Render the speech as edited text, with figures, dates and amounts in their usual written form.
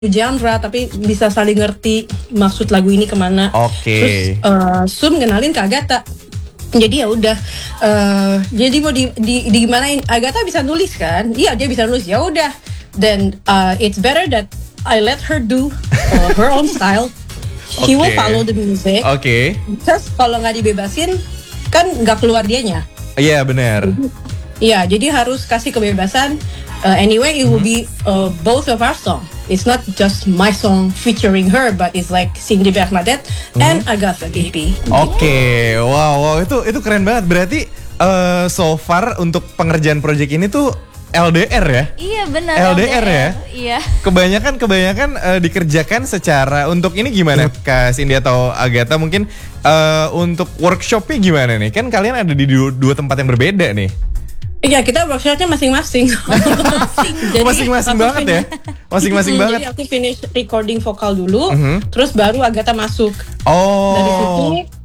genre tapi bisa saling ngerti maksud lagu ini kemana. Oke. Terus Sum kenalin ke Agatha. Jadi ya udah, jadi mau di gimanain, Agatha bisa nulis kan? Iya dia bisa nulis. Ya udah, then it's better that I let her do her own style. He will follow the music. Oke. Terus kalau nggak dibebasin, kan nggak keluar dianya. Iya benar. Iya, jadi harus kasih kebebasan. Anyway, it will be both of our song. It's not just my song featuring her, but it's like Cindy Bernadette and Agatha baby. Oke, wow, itu keren banget. Berarti so far untuk pengerjaan project ini tuh LDR ya? Iya benar. LDR ya? Iya. Kebanyakan dikerjakan secara untuk ini gimana Kak Cindy atau Agatha mungkin untuk workshopnya gimana nih? Kan kalian ada di dua tempat yang berbeda nih. Iya, kita workshopnya masing-masing. Jadi, masing-masing banget ya? Masing-masing banget. Jadi aku finish recording vokal dulu, terus baru Agatha masuk. Oh. Dari situ